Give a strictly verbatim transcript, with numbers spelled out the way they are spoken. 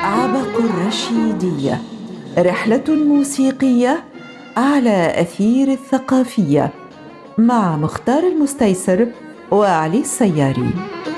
عبق الرشيدية، رحلة موسيقية على أثير الثقافية، مع مختار المستيسر وعلي السياري.